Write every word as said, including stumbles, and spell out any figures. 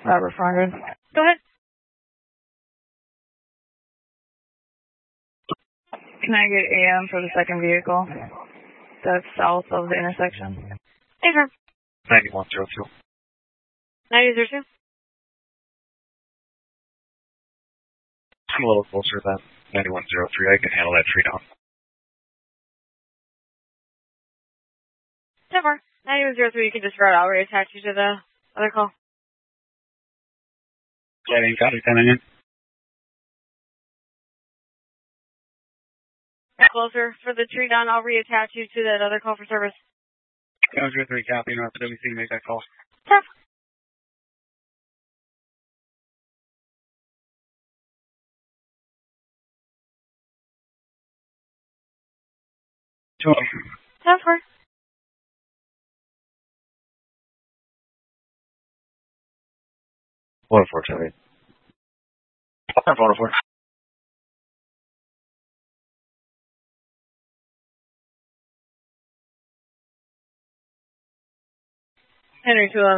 Robert four hundred. Go ahead. Can I get A M for the second vehicle? That's south of the intersection. Affirm. ninety-one zero two. ninety zero two. I'm a little closer than ninety-one zero three. I can handle that tree down. ten four. ninety-one zero three, you can disregard. I'll reattach you to the other call. Yeah, you got it, ten in. Closer for the tree down. I'll reattach you to that other call for service. seven zero three, copy. North of W C, make that call. Tough. Sure. Tough for. one oh four, sorry. one oh four. Henry two eleven.